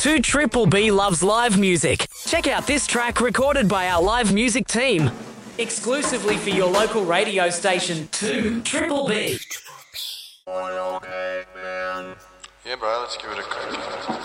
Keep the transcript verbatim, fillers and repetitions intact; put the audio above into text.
two Triple B loves live music. Check out this track recorded by our live music team. Exclusively for your local radio station, two Triple B. Yeah, bro, let's give it a crack.